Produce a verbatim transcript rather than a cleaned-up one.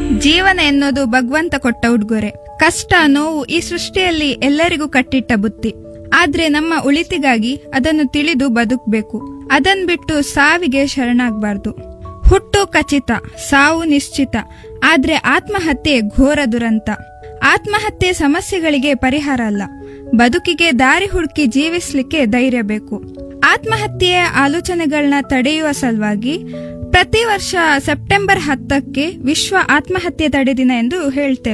ಜೀವನ ಎನ್ನುವುದು ಭಗವಂತ ಕೊಟ್ಟ ಉಡುಗೊರೆ. ಕಷ್ಟ ನೋವು ಈ ಸೃಷ್ಟಿಯಲ್ಲಿ ಎಲ್ಲರಿಗೂ ಕಟ್ಟಿಟ್ಟ ಬುತ್ತಿ. ಆದ್ರೆ ನಮ್ಮ ಉಳಿತಿಗಾಗಿ ಅದನ್ನು ತಿಳಿದು ಬದುಕಬೇಕು. ಅದನ್ ಬಿಟ್ಟು ಸಾವಿಗೆ ಶರಣಾಗಬಾರ್ದು. ಹುಟ್ಟು ಖಚಿತ, ಸಾವು ನಿಶ್ಚಿತ. ಆದ್ರೆ ಆತ್ಮಹತ್ಯೆ ಘೋರ ದುರಂತ. ಆತ್ಮಹತ್ಯೆ ಸಮಸ್ಯೆಗಳಿಗೆ ಪರಿಹಾರ ಅಲ್ಲ, ಬದುಕಿಗೆ ದಾರಿ ಹುಡುಕಿ ಜೀವಿಸ್ಲಿಕ್ಕೆ ಧೈರ್ಯ ಬೇಕು. ಆತ್ಮಹತ್ಯೆಯ ಆಲೋಚನೆಗಳನ್ನ ತಡೆಯುವ ಸಲುವಾಗಿ ಪ್ರತಿ ವರ್ಷ ಸೆಪ್ಟೆಂಬರ್ ಹತ್ತಕ್ಕೆ ವಿಶ್ವ ಆತ್ಮಹತ್ಯೆ ತಡೆ ದಿನ ಎಂದು ಹೇಳ್ತೇವೆ.